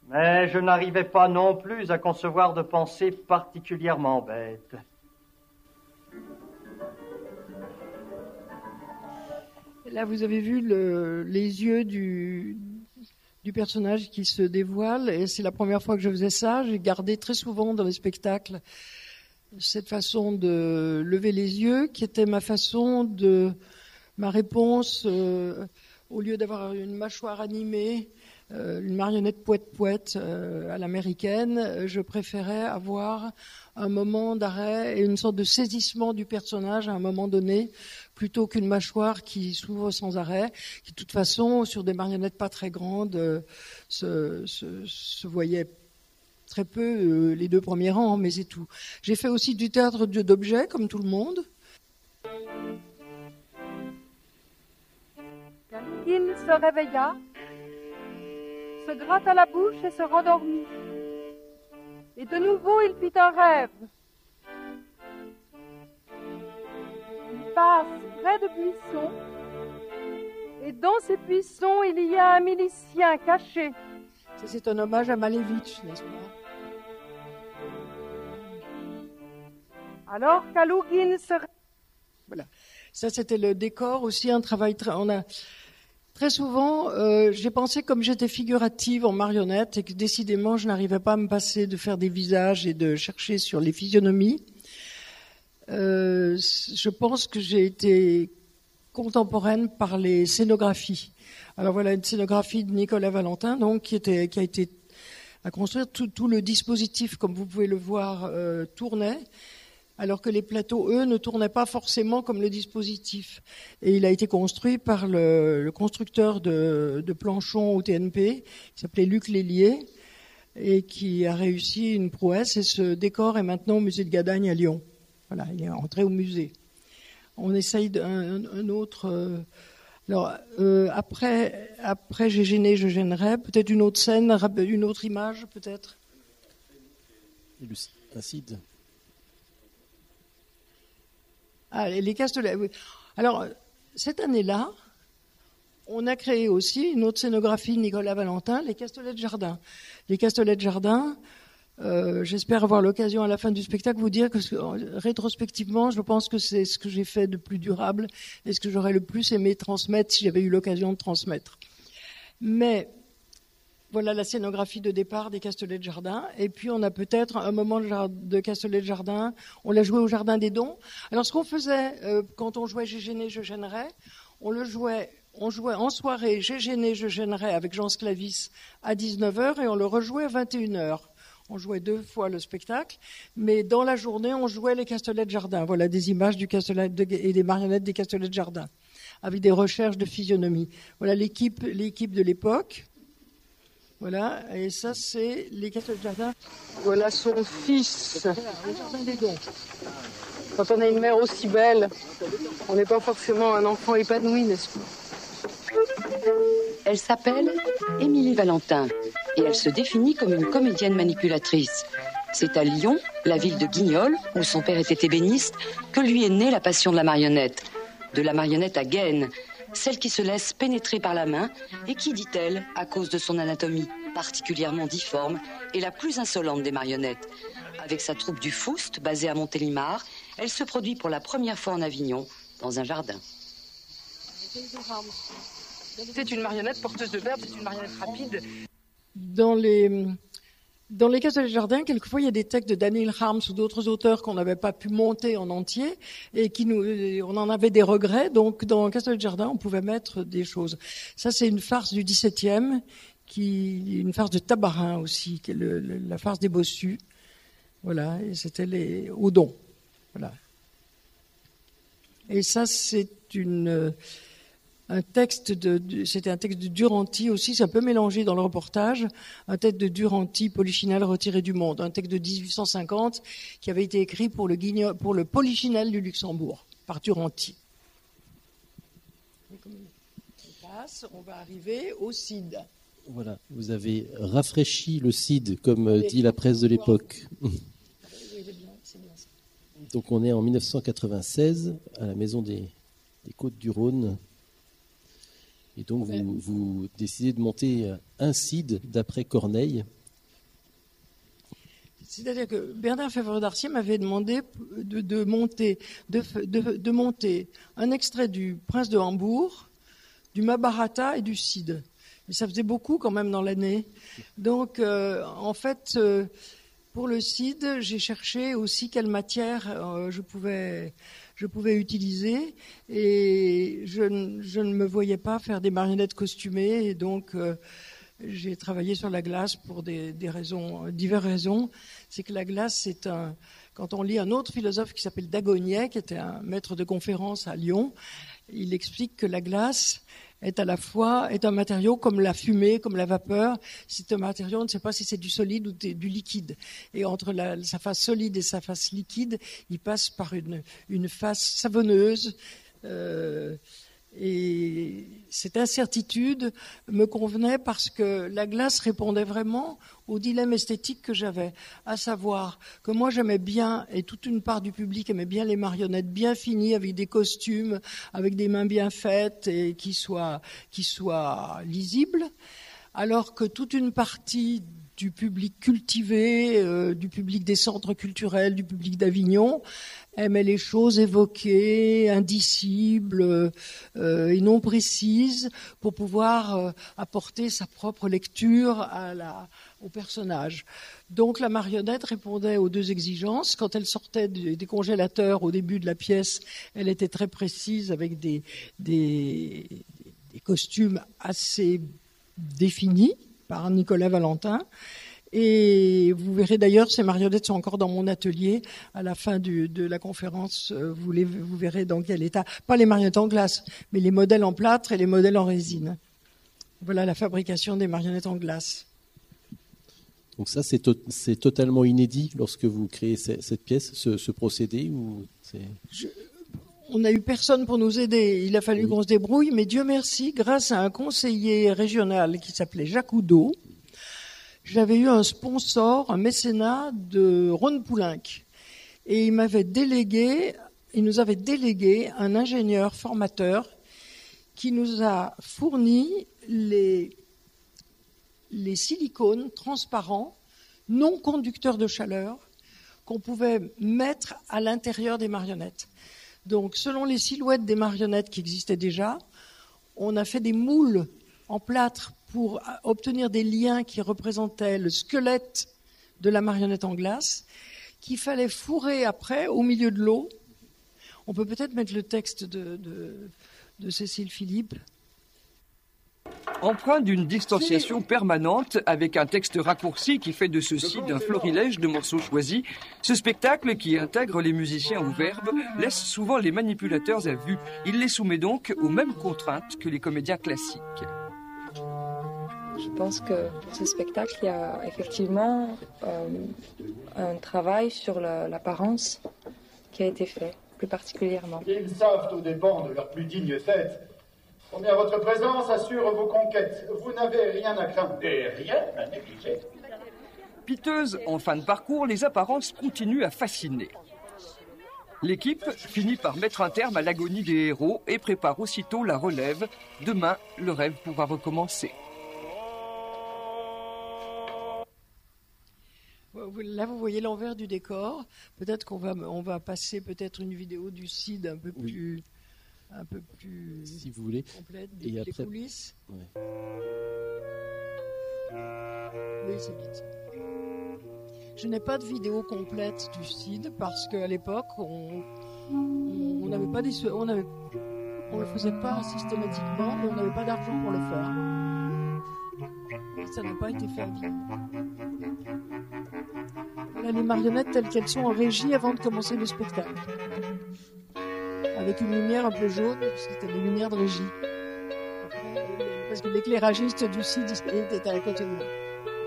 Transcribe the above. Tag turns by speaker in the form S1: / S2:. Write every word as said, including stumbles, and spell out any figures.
S1: Mais je n'arrivais pas non plus à concevoir de pensées particulièrement bêtes.
S2: Là, vous avez vu le, les yeux du, du personnage qui se dévoile, et c'est la première fois que je faisais ça. J'ai gardé très souvent dans les spectacles cette façon de lever les yeux, qui était ma façon de, ma réponse, euh, au lieu d'avoir une mâchoire animée, euh, une marionnette poète-poète euh, à l'américaine, je préférais avoir un moment d'arrêt et une sorte de saisissement du personnage à un moment donné, plutôt qu'une mâchoire qui s'ouvre sans arrêt, qui de toute façon, sur des marionnettes pas très grandes, euh, se, se, se voyait très peu euh, les deux premiers rangs, mais c'est tout. J'ai fait aussi du théâtre d'objets, comme tout le monde.
S3: Kalugin se réveilla, se gratta la bouche et se rendormit. Et de nouveau, il fit un rêve. Il passe près de buissons, et dans ces buissons, il y a un milicien caché.
S2: Ça, c'est un hommage à Malevich, n'est-ce pas?
S3: Alors Kalugin se...
S2: Voilà. Ça, c'était le décor aussi, un travail très... On a... Très souvent, euh, j'ai pensé comme j'étais figurative en marionnette et que décidément, je n'arrivais pas à me passer de faire des visages et de chercher sur les physionomies. Euh, je pense que j'ai été contemporaine par les scénographies. Alors voilà, une scénographie de Nicolas Valentin, donc qui était, qui a été à construire. Tout, tout le dispositif, comme vous pouvez le voir, euh, tournait, alors que les plateaux, eux, ne tournaient pas forcément comme le dispositif. Et il a été construit par le, le constructeur de, de planchons au T N P, qui s'appelait Luc Lélier, et qui a réussi une prouesse. Et ce décor est maintenant au musée de Gadagne à Lyon. Voilà, il est entré au musée. On essaye d'un un autre... Euh, alors, euh, après, après j'ai gêné, je gênerai. Peut-être une autre scène, une autre image, peut-être.
S4: Un cid.
S2: Ah, les Castellets. Oui. Alors, cette année-là, on a créé aussi une autre scénographie de Nicolas Valentin, les Castellets de Jardin. Les Castellets de Jardin, euh, j'espère avoir l'occasion à la fin du spectacle de vous dire que rétrospectivement, je pense que c'est ce que j'ai fait de plus durable et ce que j'aurais le plus aimé transmettre si j'avais eu l'occasion de transmettre. Mais voilà la scénographie de départ des Castellets de Jardin. Et puis, on a peut-être un moment de Castellets de Jardin. On l'a joué au Jardin des Dons. Alors, ce qu'on faisait euh, quand on jouait J'ai gêné, je gênerai, on le jouait, on jouait en soirée J'ai gêné, je gênerai avec Jean Sclavis à dix-neuf heures et on le rejouait à vingt et une heures. On jouait deux fois le spectacle, mais dans la journée, on jouait les Castellets de Jardin. Voilà des images du Castellet de, et des marionnettes des Castellets de Jardin, avec des recherches de physionomie. Voilà l'équipe, l'équipe de l'époque. Voilà, et ça, c'est les Castellets de Jardin.
S3: Voilà son fils. Le Jardin des Dons. Quand on a une mère aussi belle, on n'est pas forcément un enfant épanoui, n'est-ce pas?
S5: Elle s'appelle Émilie Valentin et elle se définit comme une comédienne manipulatrice. C'est à Lyon, la ville de Guignol, où son père était ébéniste, que lui est née la passion de la marionnette. De la marionnette à gaine, celle qui se laisse pénétrer par la main et qui, dit-elle, à cause de son anatomie particulièrement difforme, est la plus insolente des marionnettes. Avec sa troupe du Foust, basée à Montélimar, elle se produit pour la première fois en Avignon, dans un jardin.
S3: C'est une marionnette porteuse de verbe, c'est une marionnette rapide.
S2: Dans les, dans les Castellets de Jardin, quelquefois, il y a des textes de Daniel Harms ou d'autres auteurs qu'on n'avait pas pu monter en entier et qui nous, on en avait des regrets. Donc, dans Castellets de Jardin, on pouvait mettre des choses. Ça, c'est une farce du dix-septième, qui, une farce de Tabarin aussi, qui est le, le, la farce des bossus. Voilà, et c'était les Odons. Voilà. Et ça, c'est une, un texte de, de, c'était un texte de Duranty aussi, c'est un peu mélangé dans le reportage, un texte de Duranty, Polichinelle retiré du monde, un texte de dix-huit cent cinquante qui avait été écrit pour le, Guignol, pour le Polichinelle du Luxembourg, par Duranty. On passe, on va arriver au Cid.
S4: Voilà, vous avez rafraîchi le Cid, comme dit la presse de l'époque. Donc on est en mille neuf cent quatre-vingt-seize à la maison des, des Côtes-du-Rhône. Et donc vous, vous décidez de monter un Cid d'après Corneille.
S2: C'est-à-dire que Bernard Fèvre-Darcier m'avait demandé de, de, monter, de, de, de monter un extrait du Prince de Hambourg, du Mahabharata et du Cid. Mais ça faisait beaucoup quand même dans l'année. Donc, euh, en fait, euh, pour le Cid, j'ai cherché aussi quelle matière euh, je pouvais, je pouvais utiliser. Et je, je ne me voyais pas faire des marionnettes costumées. Et donc, euh, j'ai travaillé sur la glace pour des, des raisons, diverses raisons. C'est que la glace, c'est un... Quand on lit un autre philosophe qui s'appelle Dagonier, qui était un maître de conférence à Lyon, il explique que la glace est à la fois est un matériau comme la fumée, comme la vapeur. C'est un matériau, on ne sait pas si c'est du solide ou du liquide. Et entre la, sa face solide et sa face liquide, il passe par une, une face savonneuse. Euh, Et cette incertitude me convenait parce que la glace répondait vraiment au dilemme esthétique que j'avais, à savoir que moi j'aimais bien, et toute une part du public aimait bien les marionnettes bien finies, avec des costumes, avec des mains bien faites et qui soient, qui soient lisibles, alors que toute une partie du public cultivé, euh, du public des centres culturels, du public d'Avignon, aimait les choses évoquées, indicibles euh, et non précises pour pouvoir euh, apporter sa propre lecture à la, au personnage. Donc la marionnette répondait aux deux exigences. Quand elle sortait des, des congélateurs au début de la pièce, elle était très précise avec des, des, des costumes assez définis par Nicolas Valentin. Et vous verrez d'ailleurs, ces marionnettes sont encore dans mon atelier. À la fin du, de la conférence, vous, les, vous verrez dans quel état. Pas les marionnettes en glace, mais les modèles en plâtre et les modèles en résine. Voilà la fabrication des marionnettes en glace.
S4: Donc ça, c'est, to- c'est totalement inédit lorsque vous créez c- cette pièce, ce, ce procédé ou c'est...
S2: Je... On n'a eu personne pour nous aider. Il a fallu oui. qu'on se débrouille, mais Dieu merci, grâce à un conseiller régional qui s'appelait Jacques Oudot, j'avais eu un sponsor, un mécénat de Ron Poulenc. Et il m'avait délégué, il nous avait délégué un ingénieur formateur qui nous a fourni les, les silicones transparents, non conducteurs de chaleur, qu'on pouvait mettre à l'intérieur des marionnettes. Donc, selon les silhouettes des marionnettes qui existaient déjà, on a fait des moules en plâtre pour obtenir des liens qui représentaient le squelette de la marionnette en glace, qu'il fallait fourrer après au milieu de l'eau. On peut peut-être mettre le texte de, de, de Cécile Philippe.
S6: Empreint d'une distanciation permanente avec un texte raccourci qui fait de ceci d'un florilège de morceaux choisis, ce spectacle qui intègre les musiciens au verbe laisse souvent les manipulateurs à vue. Il les soumet donc aux mêmes contraintes que les comédiens classiques.
S7: Je pense que pour ce spectacle, il y a effectivement euh, un travail sur la, l'apparence qui a été fait, plus particulièrement.
S8: Ils savent aux dépens de leur plus digne tête combien votre présence assure vos conquêtes. Vous n'avez rien à craindre et rien à négliger.
S6: Piteuse en fin de parcours, les apparences continuent à fasciner. L'équipe finit par mettre un terme à l'agonie des héros et prépare aussitôt la relève. Demain, le rêve pourra recommencer.
S2: Là, vous voyez l'envers du décor. Peut-être qu'on va, on va passer peut-être une vidéo du Cid un peu plus... Oui. un peu plus
S4: si vous voulez.
S2: complète, des,
S4: et après...
S2: des coulisses.
S4: Ouais.
S2: Oui, c'est bien ça. Je n'ai pas de vidéo complète du Cid parce qu'à l'époque, on n'avait pas des, on avait, on le faisait pas systématiquement, mais on n'avait pas d'argent pour le faire. Et ça n'a pas été fait à vie. Voilà les marionnettes telles qu'elles sont en régie avant de commencer le spectacle. Avec une lumière un peu jaune, c'était des lumières de régie. Parce que l'éclairagiste du Cid était à côté de nous.